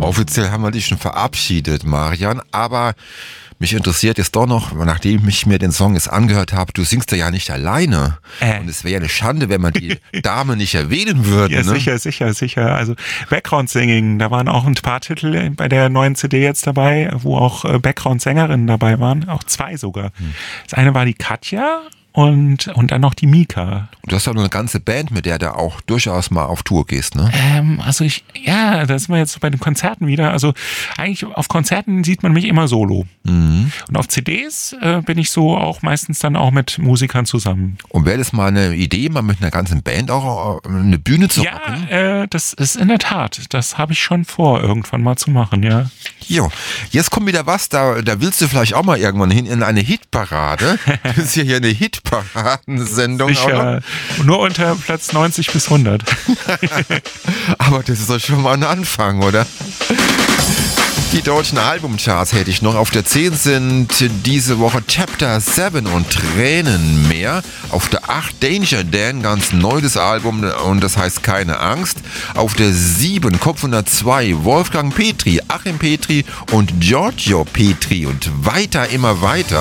Offiziell haben wir dich schon verabschiedet, Marian, aber mich interessiert jetzt doch noch, nachdem ich mir den Song jetzt angehört habe, du singst ja nicht alleine. Und es wäre ja eine Schande, wenn man die Dame nicht erwähnen würde. Ja, ne? sicher. Also Background-Singing, da waren auch ein paar Titel bei der neuen CD jetzt dabei, wo auch Background-Sängerinnen dabei waren, auch 2 sogar. Das eine war die Katja und dann noch die Mika. Und du hast ja noch eine ganze Band, mit der du auch durchaus mal auf Tour gehst, ne? Da sind wir jetzt bei den Konzerten wieder. Also eigentlich auf Konzerten sieht man mich immer solo. Und auf CDs bin ich so auch meistens dann auch mit Musikern zusammen. Und wäre das mal eine Idee, mal mit einer ganzen Band auch eine Bühne zu rocken? Ja, das ist in der Tat. Das habe ich schon vor, irgendwann mal zu machen, ja. Jo, jetzt kommt wieder was, da willst du vielleicht auch mal irgendwann hin in eine Hitparade. Das ist ja hier eine Hitparadensendung. Sicher. Nur unter Platz 90 bis 100. Aber das ist doch schon mal ein Anfang, oder? Die deutschen Albumcharts hätte ich noch. Auf der 10 sind diese Woche Chapter 7 und Tränen mehr. Auf der 8 Danger Dan, ganz neues Album und das heißt Keine Angst. Auf der 7 Kopf 102 Wolfgang Petri, Achim Petri und Giorgio Petri und weiter, immer weiter.